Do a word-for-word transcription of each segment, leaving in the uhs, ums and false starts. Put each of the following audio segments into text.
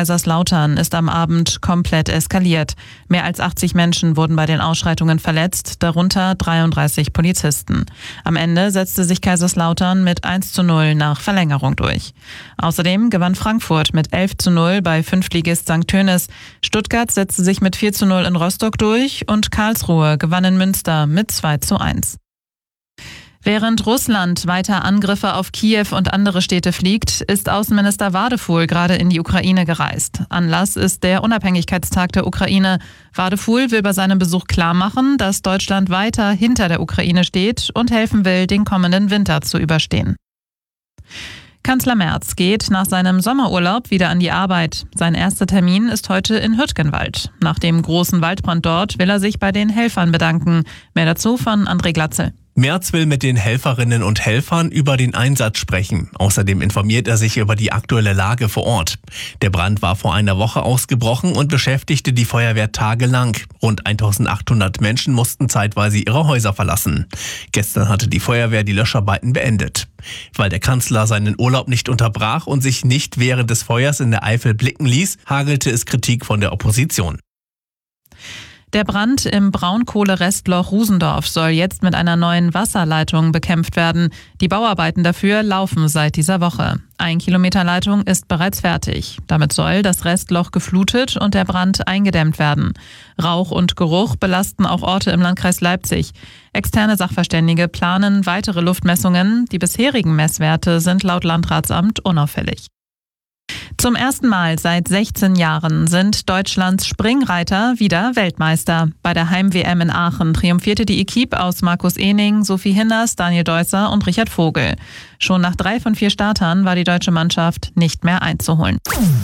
Kaiserslautern ist am Abend komplett eskaliert. Mehr als achtzig Menschen wurden bei den Ausschreitungen verletzt, darunter dreiunddreißig Polizisten. Am Ende setzte sich Kaiserslautern mit eins zu null nach Verlängerung durch. Außerdem gewann Frankfurt mit elf zu null bei Fünftligist Sankt Tönis. Stuttgart setzte sich mit vier zu null in Rostock durch und Karlsruhe gewann in Münster mit zwei zu eins. Während Russland weiter Angriffe auf Kiew und andere Städte fliegt, ist Außenminister Wadefuhl gerade in die Ukraine gereist. Anlass ist der Unabhängigkeitstag der Ukraine. Wadefuhl will bei seinem Besuch klarmachen, dass Deutschland weiter hinter der Ukraine steht und helfen will, den kommenden Winter zu überstehen. Kanzler Merz geht nach seinem Sommerurlaub wieder an die Arbeit. Sein erster Termin ist heute in Hürtgenwald. Nach dem großen Waldbrand dort will er sich bei den Helfern bedanken. Mehr dazu von André Glatzel. Merz will mit den Helferinnen und Helfern über den Einsatz sprechen. Außerdem informiert er sich über die aktuelle Lage vor Ort. Der Brand war vor einer Woche ausgebrochen und beschäftigte die Feuerwehr tagelang. Rund eintausendachthundert Menschen mussten zeitweise ihre Häuser verlassen. Gestern hatte die Feuerwehr die Löscharbeiten beendet. Weil der Kanzler seinen Urlaub nicht unterbrach und sich nicht während des Feuers in der Eifel blicken ließ, hagelte es Kritik von der Opposition. Der Brand im Braunkohlerestloch Rusendorf soll jetzt mit einer neuen Wasserleitung bekämpft werden. Die Bauarbeiten dafür laufen seit dieser Woche. Ein Kilometer Leitung ist bereits fertig. Damit soll das Restloch geflutet und der Brand eingedämmt werden. Rauch und Geruch belasten auch Orte im Landkreis Leipzig. Externe Sachverständige planen weitere Luftmessungen. Die bisherigen Messwerte sind laut Landratsamt unauffällig. Zum ersten Mal seit sechzehn Jahren sind Deutschlands Springreiter wieder Weltmeister. Bei der Heim-W M in Aachen triumphierte die Equipe aus Markus Ehning, Sophie Hinners, Daniel Deusser und Richard Vogel. Schon nach drei von vier Startern war die deutsche Mannschaft nicht mehr einzuholen.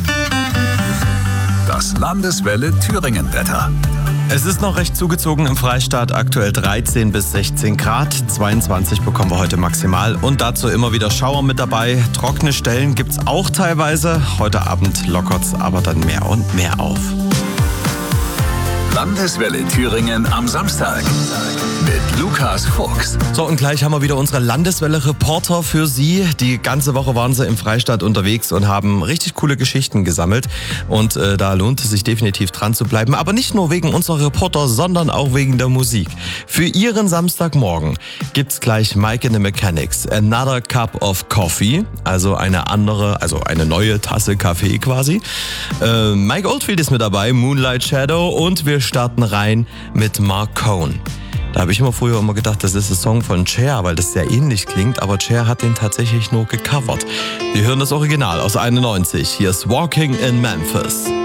Das Landeswelle Thüringen-Wetter. Es ist noch recht zugezogen im Freistaat, aktuell dreizehn bis sechzehn Grad, zweiundzwanzig bekommen wir heute maximal und dazu immer wieder Schauer mit dabei. Trockene Stellen gibt's auch teilweise, heute Abend lockert's aber dann mehr und mehr auf. Landeswelle Thüringen am Samstag mit Lukas Fuchs. So, und gleich haben wir wieder unsere Landeswelle-Reporter für Sie. Die ganze Woche waren sie im Freistaat unterwegs und haben richtig coole Geschichten gesammelt. Und äh, da lohnt es sich definitiv dran zu bleiben. Aber nicht nur wegen unserer Reporter, sondern auch wegen der Musik. Für Ihren Samstagmorgen gibt's gleich Mike and the Mechanics, Another Cup of Coffee. Also eine andere, also eine neue Tasse Kaffee quasi. Äh, Mike Oldfield ist mit dabei, Moonlight Shadow. Und wir starten rein mit Mark Cohn. Da habe ich immer früher immer gedacht, das ist ein Song von Cher, weil das sehr ähnlich klingt, aber Cher hat den tatsächlich nur gecovert. Wir hören das Original aus einundneunzig. Hier ist Walking in Memphis.